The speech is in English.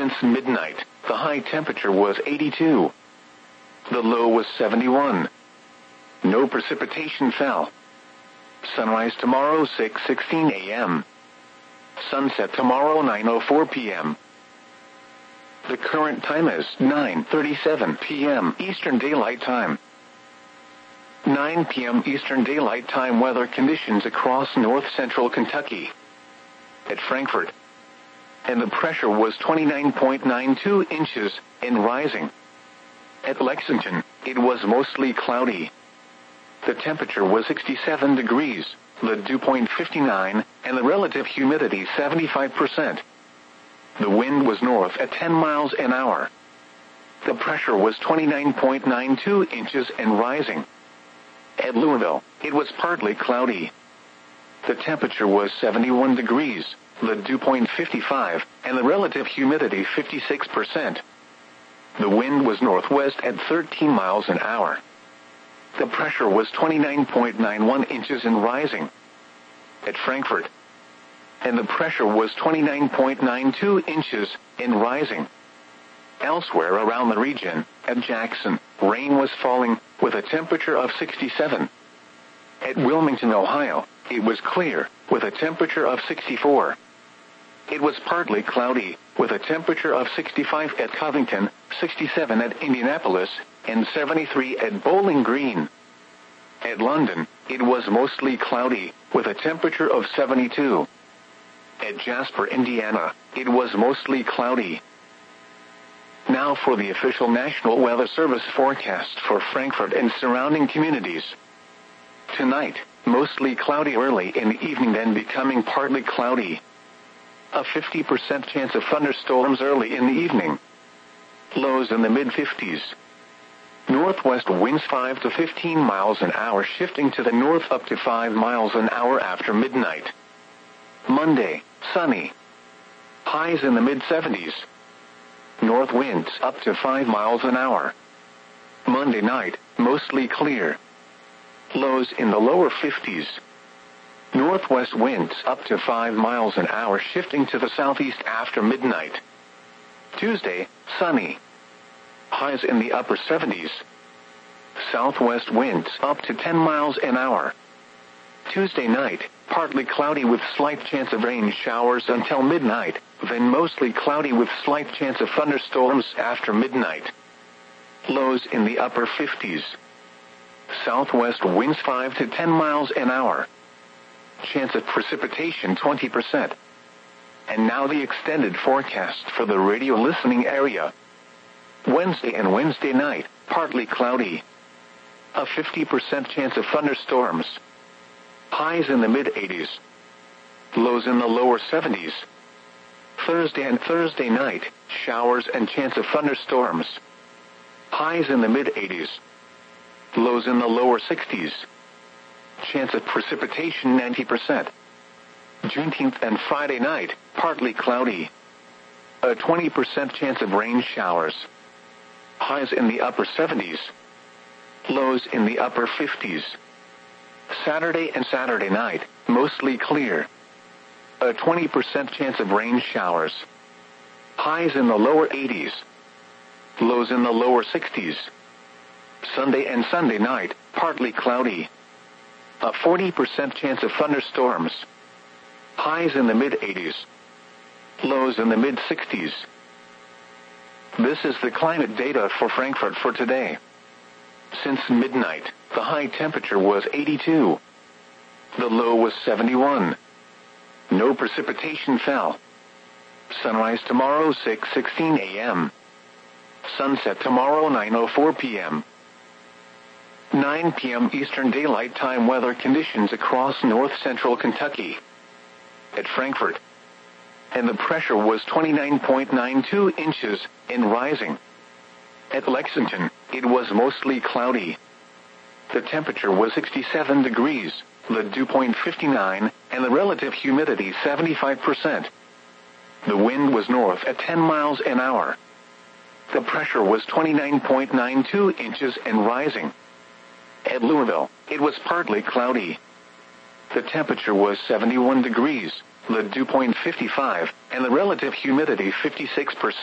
Since midnight, the high temperature was 82. The low was 71. No precipitation fell. Sunrise tomorrow 6:16 a.m. Sunset tomorrow 9:04 p.m. The current time is 9:37 p.m. Eastern Daylight Time. 9 p.m. Eastern Daylight Time weather conditions across north-central Kentucky. At Frankfort. And the pressure was 29.92 inches and rising. At Lexington, it was mostly cloudy. The temperature was 67 degrees, the dew point 59, and the relative humidity 75%. The wind was north at 10 miles an hour. The pressure was 29.92 inches and rising. At Louisville, it was partly cloudy. The temperature was 71 degrees, the dew point 55, and the relative humidity 56%. The wind was northwest at 13 miles an hour. The pressure was 29.91 inches and rising. At Frankfort. And the pressure was 29.92 inches and rising. Elsewhere around the region, at Jackson, rain was falling with a temperature of 67. At Wilmington, Ohio, it was clear with a temperature of 64. It was partly cloudy with a temperature of 65 at Covington, 67 at Indianapolis, and 73 at Bowling Green. At London, it was mostly cloudy with a temperature of 72. At Jasper, Indiana, it was mostly cloudy. Now for the official National Weather Service forecast for Frankfort and surrounding communities. Tonight, mostly cloudy early in the evening, then becoming partly cloudy. A 50% chance of thunderstorms early in the evening. Lows in the mid-50s. Northwest winds 5 to 15 miles an hour, shifting to the north up to 5 miles an hour after midnight. Monday, sunny. Highs in the mid-70s. North winds up to 5 miles an hour. Monday night, mostly clear. Lows in the lower 50s. Northwest winds up to 5 miles an hour, shifting to the southeast after midnight. Tuesday, sunny. Highs in the upper 70s. Southwest winds up to 10 miles an hour. Tuesday night, partly cloudy with slight chance of rain showers until midnight, then mostly cloudy with slight chance of thunderstorms after midnight. Lows in the upper 50s. Southwest winds 5 to 10 miles an hour. Chance of precipitation 20%. And now the extended forecast for the radio listening area. Wednesday and Wednesday night, partly cloudy. A 50% chance of thunderstorms. Highs in the mid-80s. Lows in the lower 70s. Thursday and Thursday night, showers and chance of thunderstorms. Highs in the mid-80s. Lows in the lower 60s. Chance of precipitation 90%. Juneteenth and Friday night, partly cloudy. A 20% chance of rain showers. Highs in the upper 70s. Lows in the upper 50s. Saturday and Saturday night, mostly clear. A 20% chance of rain showers. Highs in the lower 80s. Lows in the lower 60s. Sunday and Sunday night, partly cloudy. A 40% chance of thunderstorms. Highs in the mid-80s. Lows in the mid-60s. This is the climate data for Frankfort for today. Since midnight, the high temperature was 82. The low was 71. No precipitation fell. Sunrise tomorrow 6:16 a.m. Sunset tomorrow 9:04 p.m. 9 p.m. Eastern Daylight Time weather conditions across north-central Kentucky. At Frankfort. And the pressure was 29.92 inches and rising. At Lexington, it was mostly cloudy. The temperature was 67 degrees, the dew point 59, and the relative humidity 75%. The wind was north at 10 miles an hour. The pressure was 29.92 inches and rising. At Louisville, it was partly cloudy. The temperature was 71 degrees, the dew point 55, and the relative humidity 56%.